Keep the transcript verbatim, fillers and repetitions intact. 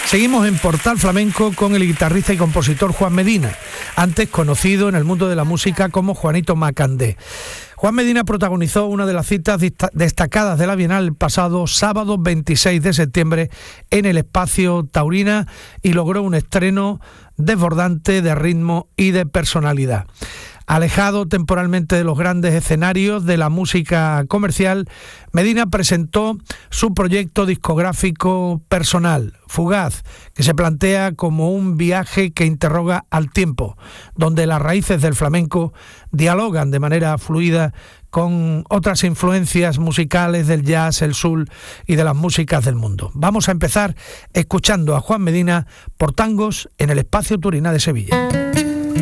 Seguimos en Portal Flamenco con el guitarrista y compositor Juan Medina, antes conocido en el mundo de la música como Juanito Macandé. Juan Medina protagonizó una de las citas destacadas de la Bienal el pasado sábado veintiséis de septiembre en el Espacio Taurina y logró un estreno desbordante de ritmo y de personalidad. Alejado temporalmente de los grandes escenarios de la música comercial, Medina presentó su proyecto discográfico personal, Fugaz, que se plantea como un viaje que interroga al tiempo, donde las raíces del flamenco dialogan de manera fluida con otras influencias musicales del jazz, el soul y de las músicas del mundo. Vamos a empezar escuchando a Juan Medina por Tangos en el Espacio Taurina de Sevilla.